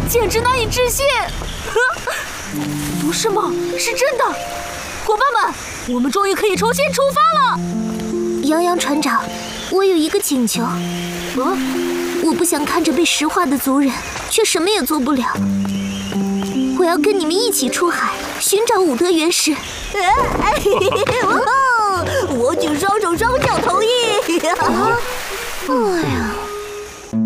简直难以置信！不是梦，是真的！伙伴们，我们终于可以重新出发了！ 杨洋船长，我有一个请求。我不想看着被石化的族人，却什么也做不了。我要跟你们一起出海，寻找武德原石。 我举双手双脚同意！ 哎呀！